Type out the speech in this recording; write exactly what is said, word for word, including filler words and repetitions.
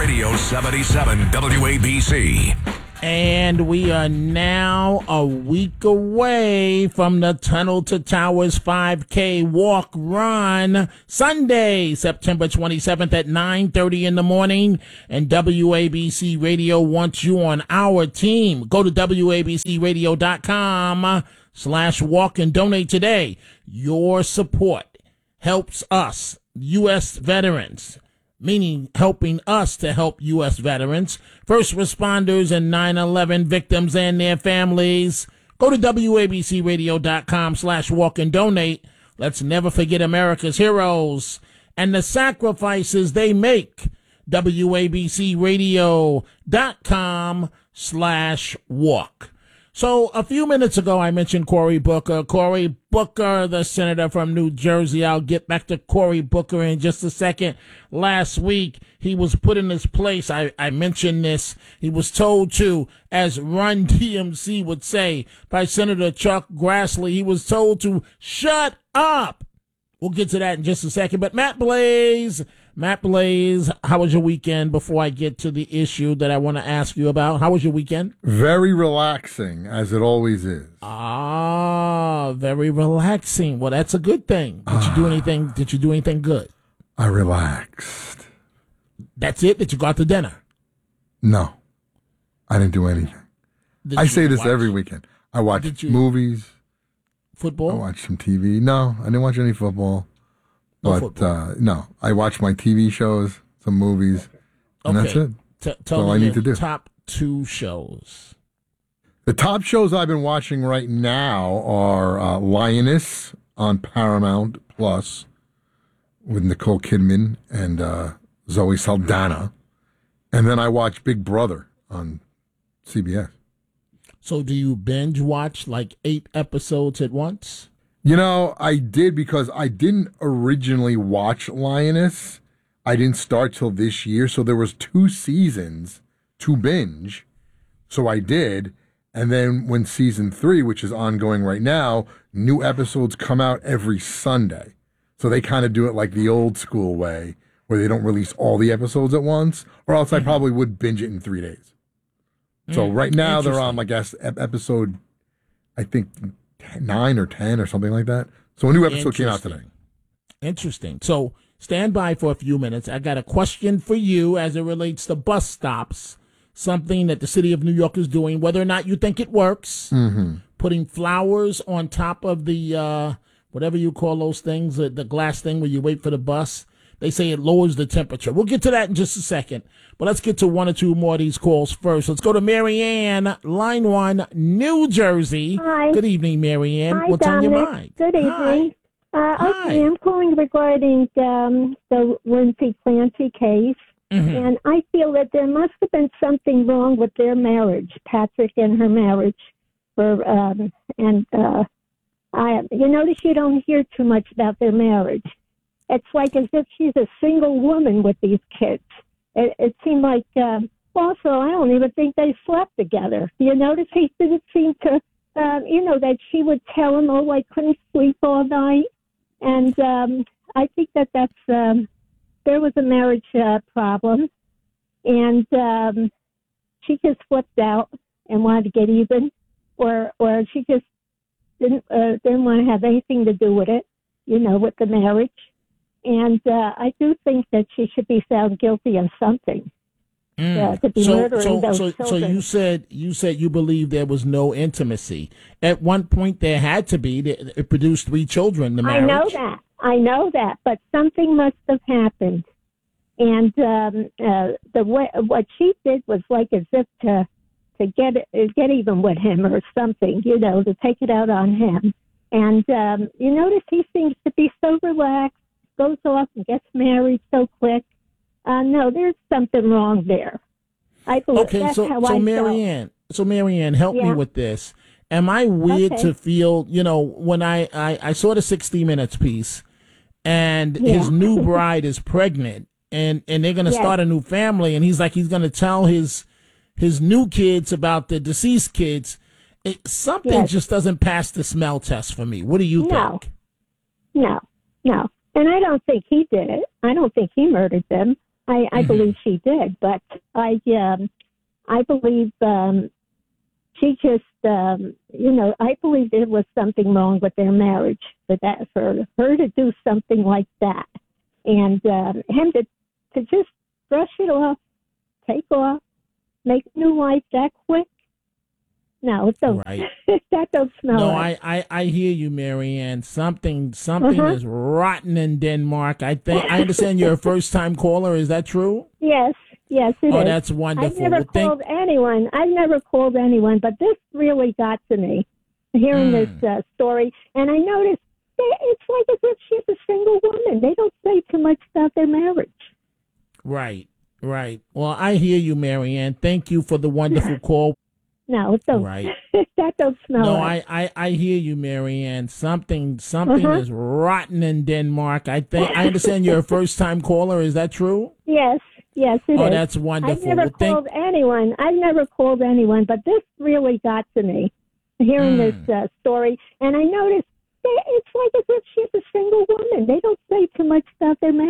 Radio seventy-seven W A B C. And we are now a week away from the Tunnel to Towers five K walk run, Sunday, September twenty-seventh at nine thirty in the morning. And W A B C Radio wants you on our team. Go to W A B C radio dot com slash walk and donate today. Your support helps us, U S veterans, meaning helping us to help U S veterans, first responders, and nine eleven victims and their families. Go to W A B C radio dot com slash walk and donate. Let's never forget America's heroes and the sacrifices they make. W A B C radio dot com slash walk. So a few minutes ago, I mentioned Cory Booker. Cory Booker, the senator from New Jersey. I'll get back to Cory Booker in just a second. Last week, he was put in his place. I, I mentioned this. He was told to, as Run D M C would say, by Senator Chuck Grassley, he was told to shut up. We'll get to that in just a second. But Matt Blaze, Matt Blaze, how was your weekend before I get to the issue that I want to ask you about? How was your weekend? Very relaxing, as it always is. Ah, very relaxing. Well, that's a good thing. Did you do anything? Did you do anything good? I relaxed. That's it? Did you go out to dinner? No, I didn't do anything. Did I you say this watch every weekend. I watch Did you- movies. football? I watch some T V. No, I didn't watch any football. No But football. uh, no, I watch my T V shows, some movies, and that's it. T- tell all me I need your to do. top two shows. The top shows I've been watching right now are uh, Lioness on Paramount Plus with Nicole Kidman and uh, Zoe Saldana. And then I watch Big Brother on C B S. So do you binge watch like eight episodes at once? You know, I did because I didn't originally watch Lioness. I didn't start till this year, so there was two seasons to binge. So I did. And then when season three, which is ongoing right now, new episodes come out every Sunday. So they kind of do it like the old school way, where they don't release all the episodes at once, or else I probably would binge it in three days. So Mm, right now they're on, interesting. I guess, ep- episode, I think, nine or ten or something like that. So a new episode came out today. Interesting. Interesting. So stand by for a few minutes. I got a question for you as it relates to bus stops, something that the city of New York is doing, whether or not you think it works. Mm-hmm. Putting flowers on top of the, uh, whatever you call those things, the, the glass thing where you wait for the bus. They say it lowers the temperature. We'll get to that in just a second. But let's get to one or two more of these calls first. Let's go to Mary Ann, line one, New Jersey. Hi. Good evening, Mary Ann. Hi, What's Dominic. on your mind? Good evening. Uh, Hi. okay, I'm calling regarding um, the Lindsay Clancy case, Mhm. and I feel that there must have been something wrong with their marriage, Patrick and her marriage. For um, and uh, I, you notice you don't hear too much about their marriage. It's like as if she's a single woman with these kids. It, it seemed like. Um, also, I don't even think they slept together. You notice he didn't seem to. Um, you know, that she would tell him, oh, I couldn't sleep all night. And um, I think that that's, um, there was a marriage uh, problem. And um, she just flipped out and wanted to get even. Or or she just didn't, uh, didn't want to have anything to do with it, you know, with the marriage. And uh, I do think that she should be found guilty of something. Mm. uh, to be so, murdering so, those so, so children. you said you said you believe there was no intimacy. At one point, there had to be. It it produced three children. The I marriage. know that. I know that. But something must have happened. And um, uh, the way, what she did was like as if to to get it- get even with him or something, you know, to take it out on him. And um, you notice he seems to be so relaxed, goes off and gets married so quick. Uh, no, there's something wrong there. I believe Okay, that's so how so I Marianne, so Marianne, help me Yeah. with this. Am I weird Okay. to feel? You know, when I I, I saw the sixty Minutes piece, and Yeah. his new bride is pregnant, and and they're gonna Yes. start a new family, and he's like he's gonna tell his his new kids about the deceased kids. It, something Yes. just doesn't pass the smell test for me. What do you No. think? No, no. And I don't think he did it. I don't think he murdered them. I, I Mhm. believe she did, but I um, I believe um, she just um, you know I believe there was something wrong with their marriage for that for her to do something like that, and um, him to to just brush it off, take off, make a new life that quick. No, it don't. Right. That don't smell No, right. I, I, I hear you, Marianne. Something something Uh-huh. is rotten in Denmark. I think I understand you're a first time caller. Is that true? Yes, yes, it is. Oh, that's I've wonderful. never Well, thank- called anyone. I've never called anyone, but this really got to me, hearing Mm. this uh, story. And I noticed that it's like as if she's a single woman. They don't say too much about their marriage. Right, right. Well, I hear you, Marianne. Thank you for the wonderful call. No, it don't. Right. That don't smell No, right. I, I, I hear you, Marianne. Something something Uh-huh. is rotten in Denmark. I think I understand you're a first time caller. Is that true? Yes, yes, it is. Oh, that's I've wonderful. never Well, thank- called anyone. I've never called anyone, but this really got to me, hearing Mm. this uh, story. And I noticed that it's like as if she's a single woman. They don't say too much about their marriage.